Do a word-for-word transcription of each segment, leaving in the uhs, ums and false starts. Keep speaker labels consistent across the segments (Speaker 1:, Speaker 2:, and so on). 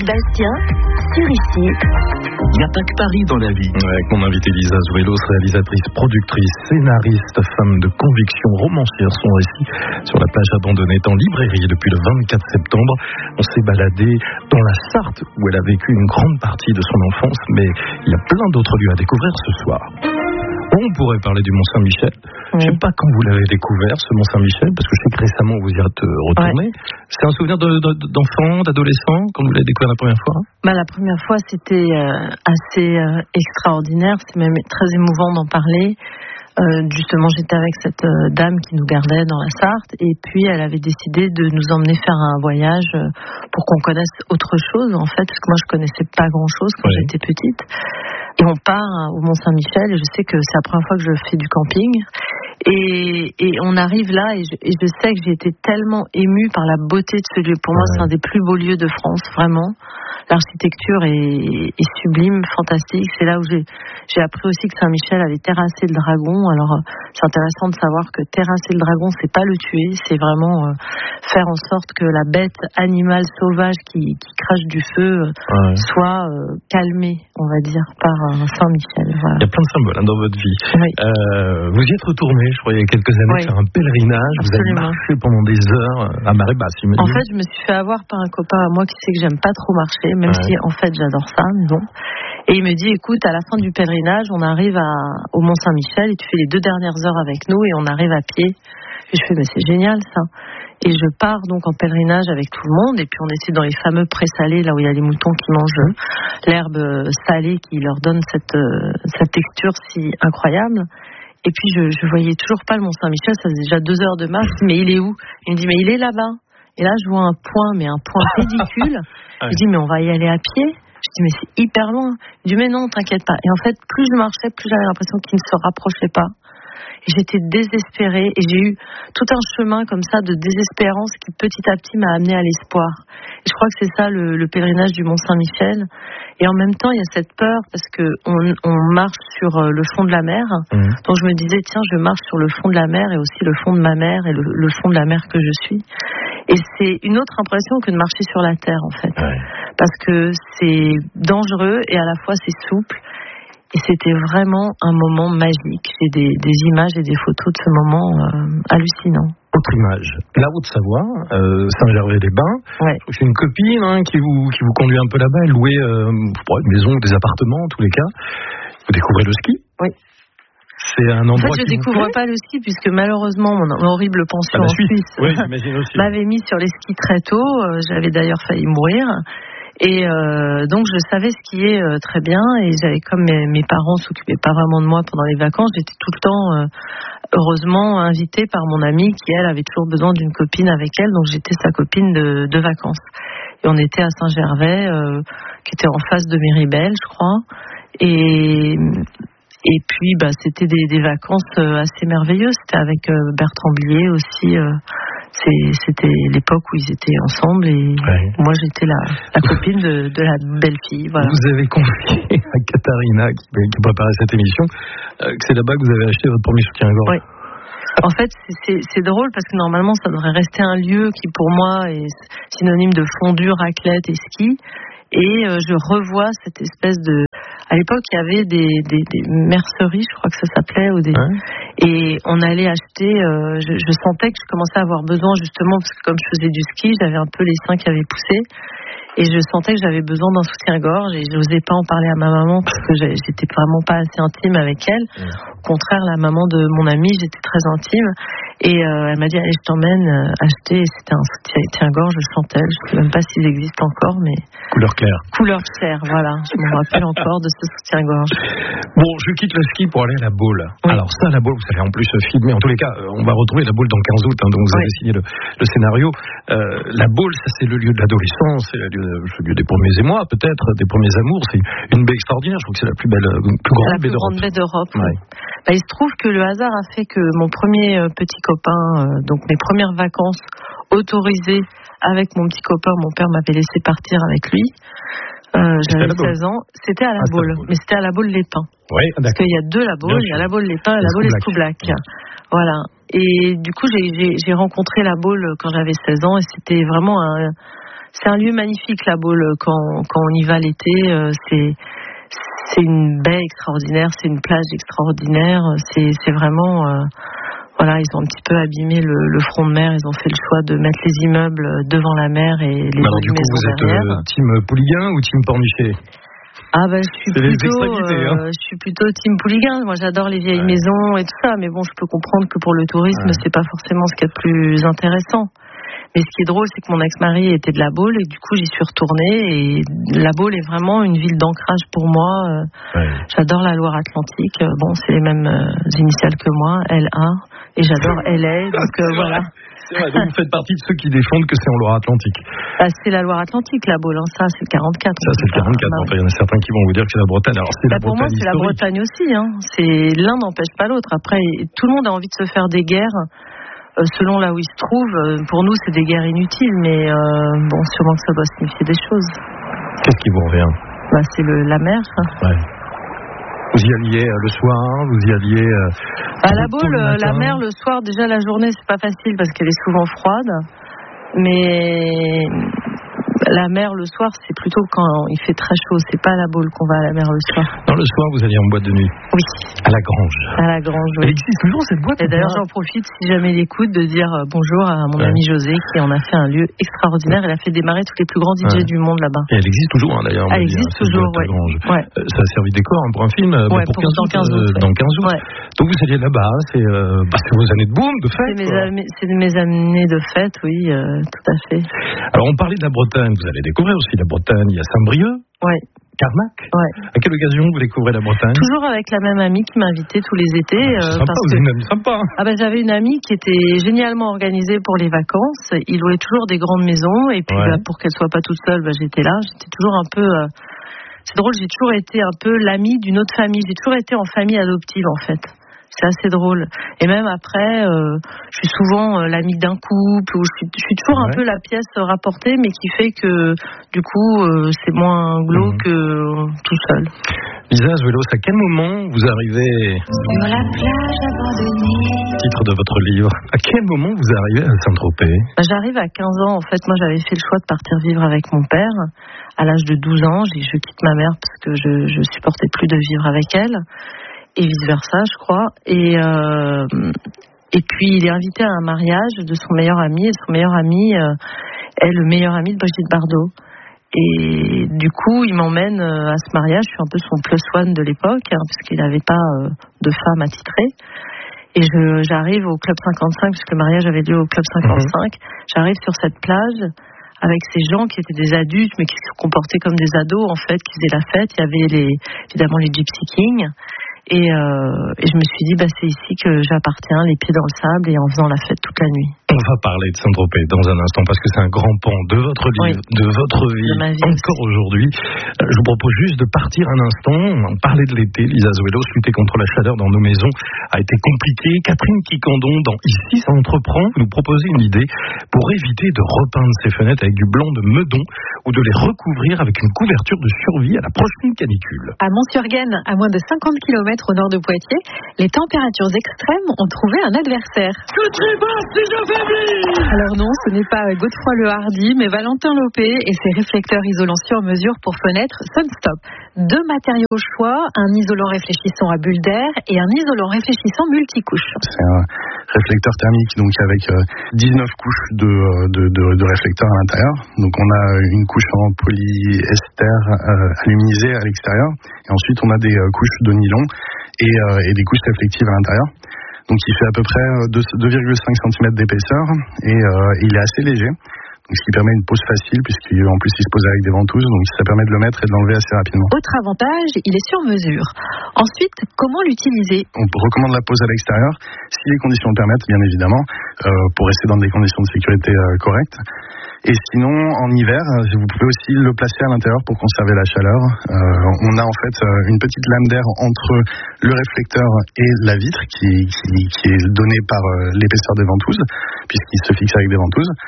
Speaker 1: Sébastien, sur ici.
Speaker 2: Il n'y a pas que Paris dans la vie. Ouais, avec mon invité Lisa Zuelos, réalisatrice, productrice, scénariste, femme de conviction, romancière, son récit sur la plage abandonnée est en librairie depuis le vingt-quatre septembre. On s'est baladé dans la Sarthe où elle a vécu une grande partie de son enfance, mais il y a plein d'autres lieux à découvrir ce soir. On pourrait parler du Mont-Saint-Michel. Oui. Je ne sais pas quand vous l'avez découvert, ce Mont-Saint-Michel, parce que je sais que récemment vous y êtes retourné. Ouais. C'est un souvenir de, de, d'enfant, d'adolescent, quand vous l'avez découvert la première fois?
Speaker 3: Bah, la première fois, c'était euh, assez euh, extraordinaire. C'était même très émouvant d'en parler. Euh, justement, j'étais avec cette euh, dame qui nous gardait dans la Sarthe, et puis elle avait décidé de nous emmener faire un voyage euh, pour qu'on connaisse autre chose, en fait, parce que moi je connaissais pas grand-chose quand oui. j'étais petite. Et on part au Mont-Saint-Michel, et je sais que c'est la première fois que je fais du camping. Et, et on arrive là, et je, et je sais que j'ai été tellement émue par la beauté de ce lieu. Pour ouais. moi, c'est un des plus beaux lieux de France, vraiment. L'architecture est, est sublime, fantastique. C'est là où j'ai, j'ai appris aussi que Saint-Michel avait terrassé le dragon. Alors, c'est intéressant de savoir que terrasser le dragon, c'est pas le tuer, c'est vraiment euh, faire en sorte que la bête animale sauvage qui, qui crache du feu ouais. soit euh, calmée, on va dire, par euh, Saint-Michel. Voilà.
Speaker 2: Il y a plein de symboles hein, dans votre vie.
Speaker 3: Oui.
Speaker 2: Euh, vous y êtes retourné, je crois, il y a quelques années, oui. faire un pèlerinage. Absolument. Vous avez marché pendant des heures à marée basse.
Speaker 3: En fait, je me suis fait avoir par un copain à moi qui sait que j'aime pas trop marcher, même ouais. si en fait j'adore ça, mais bon. Et il me dit, écoute, à la fin du pèlerinage, on arrive à, au Mont-Saint-Michel et tu fais les deux dernières heures avec nous et on arrive à pied. Et je fais, mais c'est génial ça. Et je pars donc en pèlerinage avec tout le monde et puis on était dans les fameux prés salés, là où il y a les moutons qui mangent l'herbe salée qui leur donne cette, cette texture si incroyable. Et puis je, je voyais toujours pas le Mont-Saint-Michel, ça faisait déjà deux heures de marche, mais il est où? Il me dit, mais il est là-bas. Et là je vois un point, mais un point ridicule. Je dis, mais on va y aller à pied. Je dis, mais c'est hyper loin. Il dit, mais non, t'inquiète pas. Et en fait, plus je marchais, plus j'avais l'impression qu'il ne se rapprochait pas. Et j'étais désespérée et j'ai eu tout un chemin comme ça de désespérance qui petit à petit m'a amenée à l'espoir. Et je crois que c'est ça le, le pèlerinage du Mont-Saint-Michel. Et en même temps, il y a cette peur parce que on, on marche sur le fond de la mer. Mmh. Donc je me disais, tiens, je marche sur le fond de la mer et aussi le fond de ma mère et le, le fond de la mer que je suis. Et c'est une autre impression que de marcher sur la terre, en fait. Ouais. Parce que c'est dangereux et à la fois c'est souple. Et c'était vraiment un moment magique. J'ai des, des images et des photos de ce moment euh, hallucinant.
Speaker 2: Autre image, la Haute-Savoie, euh, Saint-Gervais-les-Bains. Ouais. C'est une copine hein, qui, vous, qui vous conduit un peu là-bas. Elle louait euh, une maison ou des appartements, en tous les cas. Vous découvrez le ski.
Speaker 3: Oui.
Speaker 2: C'est un endroit.
Speaker 3: En fait, je ne découvre pas le ski puisque malheureusement mon horrible pension en
Speaker 2: Suisse,
Speaker 3: Suisse
Speaker 2: oui, j'imagine aussi.
Speaker 3: m'avait mis sur les skis très tôt. J'avais d'ailleurs failli mourir. Et euh, donc je savais skier euh, très bien et j'avais comme mes, mes parents s'occupaient pas vraiment de moi pendant les vacances, j'étais tout le temps euh, heureusement invitée par mon amie qui elle avait toujours besoin d'une copine avec elle, donc j'étais sa copine de, de vacances. Et on était à Saint-Gervais, euh, qui était en face de Méribel, je crois. Et et puis bah c'était des, des vacances assez merveilleuses. C'était avec euh, Bertrand Blier aussi. Euh, C'est, c'était l'époque où ils étaient ensemble et ouais. moi j'étais la, la copine de, de la belle fille. Voilà.
Speaker 2: Vous avez confié à Katharina qui, qui préparait cette émission euh, que c'est là-bas que vous avez acheté votre premier soutien-gorge.
Speaker 3: Oui. En fait, c'est, c'est drôle parce que normalement ça devrait rester un lieu qui pour moi est synonyme de fondue, raclette et ski. Et euh, je revois cette espèce de... À l'époque, il y avait des, des, des merceries, je crois que ça s'appelait, ou des... Ouais. Et on allait acheter... Euh, je, je sentais que je commençais à avoir besoin, justement, parce que comme je faisais du ski, j'avais un peu les seins qui avaient poussé. Et je sentais que j'avais besoin d'un soutien-gorge et je n'osais pas en parler à ma maman parce que j'étais vraiment pas assez intime avec elle. Ouais. Au contraire, la maman de mon amie, j'étais très intime. Et euh, elle m'a dit, allez, je t'emmène euh, acheter. Et c'était un soutien-gorge Chantel. Je ne sais même pas s'ils existent encore, mais...
Speaker 2: Couleur claire.
Speaker 3: Couleur claire, voilà. Je me rappelle encore de ce soutien-gorge.
Speaker 2: Bon, je quitte le ski pour aller à la Baule. Oui. Alors ça, la Baule, vous allez en plus filmer. En tous les cas, on va retrouver la Baule dans le quinze août, hein, donc vous oui. avez signé le, le scénario. Euh, la Baule, ça c'est le lieu de l'adolescence, c'est le lieu, le lieu des premiers émois, peut-être, des premiers amours. C'est une baie extraordinaire. Je trouve que c'est la plus belle, plus grande
Speaker 3: la
Speaker 2: baie
Speaker 3: plus
Speaker 2: d'Europe.
Speaker 3: grande baie d'Europe. Ouais. Bah, il se trouve que le hasard a fait que mon premier euh, petit copain, euh, donc mes premières vacances autorisées avec mon petit copain, mon père m'avait laissé partir avec lui. Euh, j'avais seize ans. C'était à la ah, Baule, mais c'était à la Baule les Pins.
Speaker 2: Oui,
Speaker 3: parce qu'il y a deux la Baule, il y a la Baule les Pins et la Baule Escoublac. Voilà. Et du coup, j'ai, j'ai, j'ai rencontré la Baule quand j'avais seize ans et c'était vraiment un, c'est un lieu magnifique, la Baule. Quand, quand on y va l'été, euh, c'est, c'est une baie extraordinaire, c'est une plage extraordinaire. C'est, c'est vraiment, euh, voilà, ils ont un petit peu abîmé le, le front de mer. Ils ont fait le choix de mettre les immeubles devant la mer et les
Speaker 2: Alors du coup,
Speaker 3: maisons
Speaker 2: vous êtes
Speaker 3: derrière.
Speaker 2: euh, team Pouliguen ou team Pornichet?
Speaker 3: Ah ben je suis
Speaker 2: c'est
Speaker 3: plutôt,
Speaker 2: hein.
Speaker 3: euh, je suis plutôt team Pouliguen. Moi j'adore les vieilles ouais. maisons et tout ça, mais bon je peux comprendre que pour le tourisme ouais. c'est pas forcément ce qu'il y a de plus intéressant. Mais ce qui est drôle c'est que mon ex-mari était de la Baule et du coup j'y suis retournée et la Baule est vraiment une ville d'ancrage pour moi. Ouais. J'adore la Loire-Atlantique. Bon c'est les mêmes initiales que moi, L A, et j'adore L A, donc euh, voilà.
Speaker 2: C'est vrai, donc vous faites partie de ceux qui défendent que c'est en Loire-Atlantique.
Speaker 3: Ah, c'est la Loire-Atlantique, la Baule, hein. Ça c'est le quarante-quatre.
Speaker 2: Ça c'est le quarante-quatre, bah, enfin, il y en a certains qui vont vous dire que c'est la Bretagne. Alors c'est bah, la
Speaker 3: pour
Speaker 2: Bretagne
Speaker 3: moi c'est
Speaker 2: historique.
Speaker 3: la Bretagne aussi, hein. C'est, l'un n'empêche pas l'autre. Après, tout le monde a envie de se faire des guerres euh, selon là où il se trouve. Pour nous c'est des guerres inutiles, mais euh, bon, sûrement que ça doit signifier des choses.
Speaker 2: Qu'est-ce qui vous revient?
Speaker 3: Bah, c'est le, la mer.
Speaker 2: Ouais. Vous y alliez le soir, vous y alliez... Euh,
Speaker 3: à la Baule, la mer le soir, déjà la journée c'est pas facile parce qu'elle est souvent froide, mais la mer le soir c'est plutôt quand il fait très chaud, c'est pas à la Baule qu'on va à la mer le soir.
Speaker 2: Non, le soir vous alliez en boîte de nuit?
Speaker 3: Oui.
Speaker 2: À la Grange?
Speaker 3: À la Grange, oui.
Speaker 2: Elle existe toujours cette boîte?
Speaker 3: Et d'ailleurs j'en profite si jamais il écoute de dire bonjour à mon ouais. ami José qui en a fait un lieu extraordinaire. Elle a fait démarrer tous les plus grands D J ouais. du monde là-bas.
Speaker 2: Et elle existe toujours hein, d'ailleurs.
Speaker 3: Elle existe
Speaker 2: dire,
Speaker 3: toujours, oui.
Speaker 2: Ouais. Euh, ça a servi de décor hein, pour un film
Speaker 3: ouais,
Speaker 2: pour,
Speaker 3: pour
Speaker 2: quinze
Speaker 3: dans quinze août.
Speaker 2: Euh, dans quinze août. Ouais. Donc vous alliez là-bas, c'est, euh, bah, c'est vos années de boom, de fête.
Speaker 3: C'est mes, années, c'est mes années de fête, oui, euh, tout à fait.
Speaker 2: Alors on parlait de la Bretagne, vous allez découvrir aussi la Bretagne, il y a Saint-Brieuc.
Speaker 3: Oui.
Speaker 2: Carnac.
Speaker 3: Ouais.
Speaker 2: À quelle occasion vous découvrez la Bretagne?
Speaker 3: Toujours avec la même amie qui m'invitait tous les étés.
Speaker 2: Ah, c'est euh, sympa, vous avez une amie sympa.
Speaker 3: Ah ben, j'avais une amie qui était génialement organisée pour les vacances. Il louait toujours des grandes maisons et puis ouais. bah, pour qu'elle soit pas toute seule, bah, j'étais là. J'étais toujours un peu... Euh... C'est drôle, j'ai toujours été un peu l'amie d'une autre famille. J'ai toujours été en famille adoptive en fait. C'est assez drôle. Et même après, euh, je suis souvent euh, l'amie d'un couple, ou je suis, je suis toujours ouais. un peu la pièce rapportée, mais qui fait que, du coup, euh, c'est moins glauque mmh. que euh, tout seul.
Speaker 2: Lisa Azuelos, à quel moment vous arrivez...
Speaker 1: Sur la plage abandonnée.
Speaker 2: Titre de votre livre. À quel moment vous arrivez à Saint-Tropez?
Speaker 3: Bah, j'arrive à quinze ans. En fait, moi, j'avais fait le choix de partir vivre avec mon père. À l'âge de douze ans, je quitte ma mère parce que je, je supportais plus de vivre avec elle. Et vice-versa, je crois. Et, euh, et puis, il est invité à un mariage de son meilleur ami. Et son meilleur ami euh, est le meilleur ami de Brigitte Bardot. Et du coup, il m'emmène à ce mariage. Je suis un peu son plus one de l'époque, hein, puisqu'il n'avait pas euh, de femme attitrée. Et je, j'arrive au Club cinquante-cinq, puisque le mariage avait lieu au Club cinquante-cinq. Mmh. J'arrive sur cette plage avec ces gens qui étaient des adultes, mais qui se comportaient comme des ados, en fait, qui faisaient la fête. Il y avait les, évidemment les Gypsy Kings. Et, euh, et je me suis dit, bah, c'est ici que j'appartiens, les pieds dans le sable et en faisant la fête toute la nuit.
Speaker 2: On va parler de Saint-Tropez dans un instant parce que c'est un grand pan de votre livre, oui. de votre vie, de vie encore aussi. Aujourd'hui. Je vous propose juste de partir un instant. On parlait de l'été, Lisa Azuelos, lutter contre la chaleur dans nos maisons a été compliqué. Catherine Quicandon, dans Ici ça entreprend, nous proposez une idée pour éviter de repeindre ces fenêtres avec du blanc de meudon ou de les recouvrir avec une couverture de survie à la prochaine canicule.
Speaker 4: À Mont-sur-Gaine, à moins de cinquante kilomètres au nord de Poitiers, les températures extrêmes ont trouvé un adversaire.
Speaker 5: Que Sébastien affaibli!
Speaker 4: Alors non, ce n'est pas Godefroy le Hardy, mais Valentin Lopé et ses réflecteurs isolants sur mesure pour fenêtres Sunstop. Deux matériaux au choix, un isolant réfléchissant à bulle d'air et un isolant réfléchissant multicouche.
Speaker 6: C'est un réflecteur thermique donc avec dix-neuf couches de, de, de, de réflecteurs à l'intérieur. Donc on a une couche en polyester euh, aluminisé à l'extérieur et ensuite on a des euh, couches de nylon et, euh, et des couches réflectives à l'intérieur. Donc il fait à peu près deux virgule cinq centimètres d'épaisseur et euh, il est assez léger. Donc, ce qui permet une pose facile puisqu'en plus il se pose avec des ventouses, donc ça permet de le mettre et de l'enlever assez rapidement.
Speaker 4: Autre avantage, il est sur mesure. Ensuite, comment l'utiliser?
Speaker 6: On recommande la pose à l'extérieur si les conditions le permettent, bien évidemment, euh, pour rester dans des conditions de sécurité euh, correctes. Et sinon, en hiver, vous pouvez aussi le placer à l'intérieur pour conserver la chaleur. Euh, on a en fait une petite lame d'air entre le réflecteur et la vitre qui, qui, qui est donnée par l'épaisseur des ventouses, puisqu'il se fixe avec des ventouses.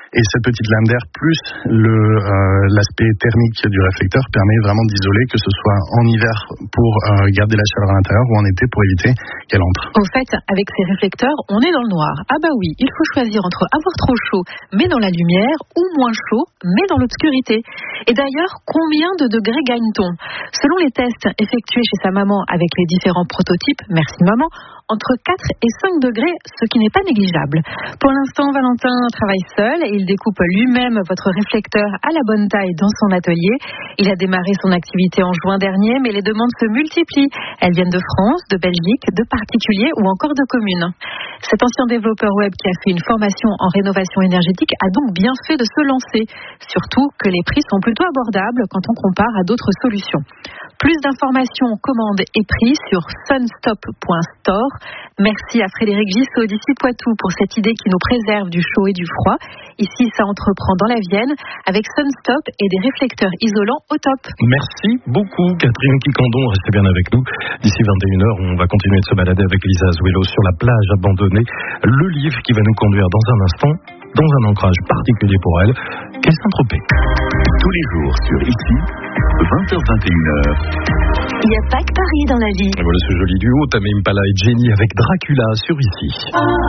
Speaker 6: Et cette petite lame d'air plus le, euh, l'aspect thermique du réflecteur permet vraiment d'isoler, que ce soit en hiver pour euh, garder la chaleur à l'intérieur ou en été pour éviter qu'elle entre.
Speaker 4: En fait, avec ces réflecteurs, on est dans le noir. Ah bah oui, il faut choisir entre avoir trop chaud mais dans la lumière ou moins chaud mais dans l'obscurité. Et d'ailleurs, combien de degrés gagne-t-on ? Selon les tests effectués chez sa maman avec les différents prototypes, merci maman, entre quatre et cinq degrés, ce qui n'est pas négligeable. Pour l'instant, Valentin travaille seul et il découpe lui-même votre réflecteur à la bonne taille dans son atelier. Il a démarré son activité en juin dernier, mais les demandes se multiplient. Elles viennent de France, de Belgique, de particuliers ou encore de communes. Cet ancien développeur web qui a fait une formation en rénovation énergétique a donc bien fait de se lancer. Surtout que les prix sont plutôt abordables quand on compare à d'autres solutions. Plus d'informations, commandes et prix sur sunstop point store. Merci à Frédéric Gissot d'ici Poitou pour cette idée qui nous préserve du chaud et du froid. Ici, ça entreprend dans la Vienne avec Sunstop et des réflecteurs isolants au top.
Speaker 2: Merci beaucoup Catherine Quicandon, restez bien avec nous. D'ici vingt et une heures, on va continuer de se balader avec Lisa Azuelo sur la plage abandonnée. Le livre qui va nous conduire dans un instant dans un ancrage particulier pour elle, qu'est Saint-Tropez.
Speaker 7: Tous les jours sur ici, vingt heures vingt et une heures.
Speaker 1: Il n'y a pas que Paris dans la vie.
Speaker 2: Et voilà ce joli duo, Tame Impala et Jenny avec Dracula sur ici.